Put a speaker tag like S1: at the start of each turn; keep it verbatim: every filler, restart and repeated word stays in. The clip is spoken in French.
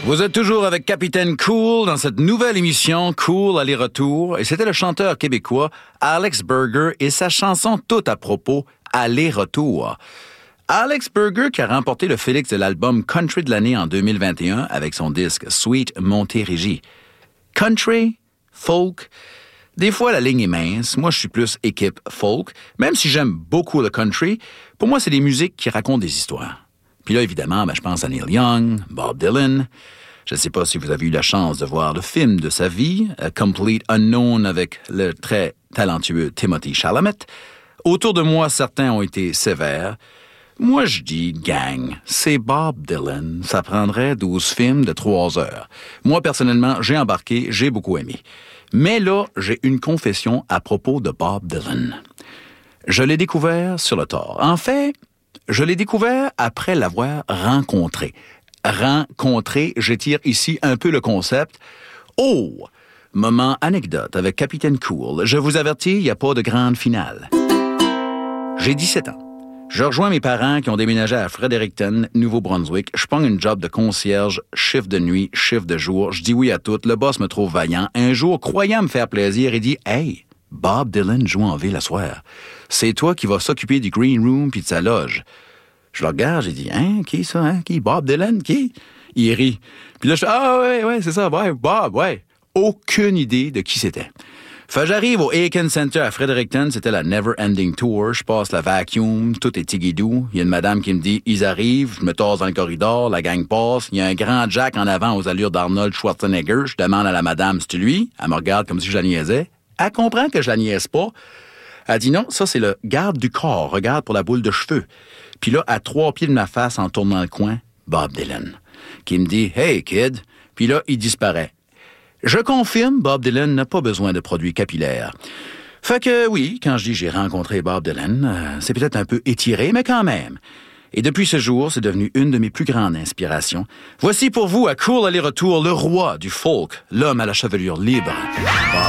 S1: Vous êtes toujours avec Capitaine Cool dans cette nouvelle émission Cool Aller-Retour et c'était le chanteur québécois Alex Burger et sa chanson toute à propos Aller-Retour. Alex Burger qui a remporté le Félix de l'album Country de l'année en deux mille vingt et un avec son disque Sweet Montérégie. Country, folk, des fois la ligne est mince, moi je suis plus équipe folk, même si j'aime beaucoup le country, pour moi c'est des musiques qui racontent des histoires. Puis là, évidemment, ben, je pense à Neil Young, Bob Dylan. Je ne sais pas si vous avez eu la chance de voir le film de sa vie, A Complete Unknown, avec le très talentueux Timothy Chalamet. Autour de moi, certains ont été sévères. Moi, je dis, gang, c'est Bob Dylan. Ça prendrait douze films de trois heures. Moi, personnellement, j'ai embarqué, j'ai beaucoup aimé. Mais là, j'ai une confession à propos de Bob Dylan. Je l'ai découvert sur le tard. En fait... Je l'ai découvert après l'avoir rencontré. Rencontré, j'étire ici un peu le concept. Oh! Moment anecdote avec Capitaine Cool. Je vous avertis, il n'y a pas de grande finale. J'ai dix-sept ans. Je rejoins mes parents qui ont déménagé à Fredericton, Nouveau-Brunswick. Je pogne une job de concierge, chiffre de nuit, chiffre de jour. Je dis oui à tout. Le boss me trouve vaillant. Un jour, croyant me faire plaisir, il dit « Hey! » Bob Dylan joue en ville à soir. C'est toi qui vas s'occuper du green room puis de sa loge. Je le regarde, j'ai dit, hein, qui ça, hein, qui? Bob Dylan, qui? Il rit. Puis là, je fais, ah ouais, ouais, c'est ça, ouais, Bob, ouais. Aucune idée de qui c'était. Fait j'arrive au Aiken Center à Fredericton, c'était la Never Ending Tour. Je passe la vacuum, tout est tigidou. Il y a une madame qui me dit, ils arrivent, je me tasse dans le corridor, la gang passe. Il y a un grand Jack en avant aux allures d'Arnold Schwarzenegger. Je demande à la madame, c'est-tu lui? Elle me regarde comme si je la niaisais. Elle comprend que je la niaise pas. Elle dit non, ça c'est le garde du corps, regarde pour la boule de cheveux. Puis là, à trois pieds de ma face, en tournant le coin, Bob Dylan, qui me dit « Hey, kid », puis là, il disparaît. Je confirme, Bob Dylan n'a pas besoin de produits capillaires. Fait que oui, quand je dis j'ai rencontré Bob Dylan, euh, c'est peut-être un peu étiré, mais quand même. Et depuis ce jour, c'est devenu une de mes plus grandes inspirations. Voici pour vous, à Cool Aller-Retour, le roi du folk, l'homme à la chevelure libre.